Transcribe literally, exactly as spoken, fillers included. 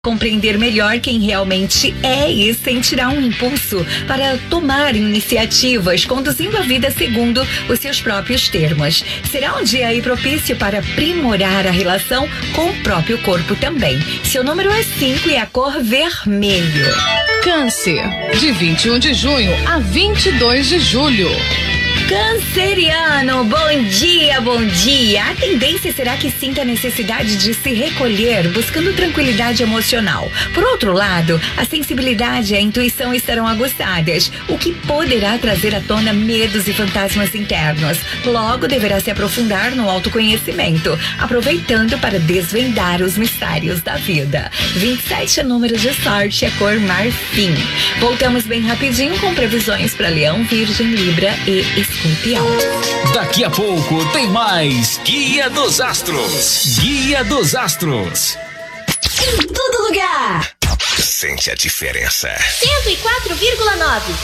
Compreender melhor quem realmente é e sentirá um impulso para tomar iniciativas, conduzindo a vida segundo os seus próprios termos. Será um dia aí propício para aprimorar a relação com o próprio corpo também. Seu número é cinco e a cor vermelho. Câncer, de vinte e um de junho a vinte e dois de julho. Canceriano, bom dia, bom dia. A tendência será que sinta a necessidade de se recolher, buscando tranquilidade emocional. Por outro lado, a sensibilidade e a intuição estarão aguçadas, o que poderá trazer à tona medos e fantasmas internos. Logo, deverá se aprofundar no autoconhecimento, aproveitando para desvendar os mistérios da vida. vinte e sete é número de sorte, a cor marfim. Voltamos bem rapidinho com previsões para Leão, Virgem, Libra e Escorpião. Daqui a pouco tem mais Guia dos Astros. Guia dos Astros. Em todo lugar. Sente a diferença. cento e quatro vírgula nove.